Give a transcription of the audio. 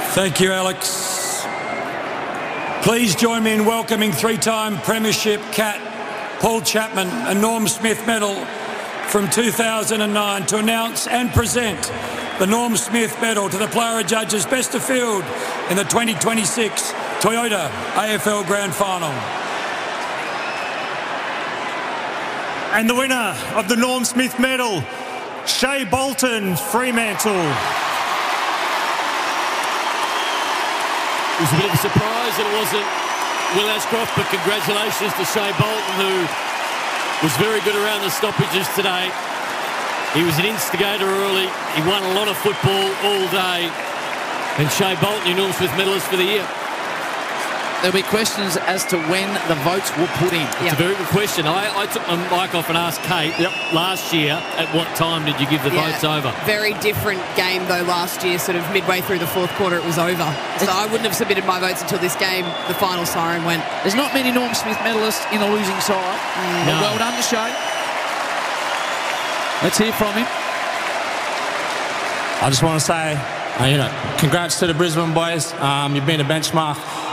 Thank you, Alex. Please join me in welcoming three-time Premiership Cat Paul Chapman a Norm Smith Medal from 2009 to announce and present the Norm Smith Medal to the player judges best of field in the 2026 Toyota AFL Grand Final. And the winner of the Norm Smith Medal, Shea Bolton, Fremantle. It was a bit of a surprise that it wasn't Will Ashcroft, but congratulations to Shea Bolton, who was very good around the stoppages today. He was an instigator early. He won a lot of football all day. And Shea Bolton, your Norm Smith medalist for the year. There'll be questions as to when the votes were put in. It's a very good question. I took my mic off and asked Kate last year, at what time did you give the votes over? Very different game, though, last year. Sort of midway through the fourth quarter, it was over. So I wouldn't have submitted my votes until this game, the final siren went. There's not many Norm Smith medalists in a losing side. But well done to Shea. Let's hear from him. I just want to say, congrats to the Brisbane boys. You've been a benchmark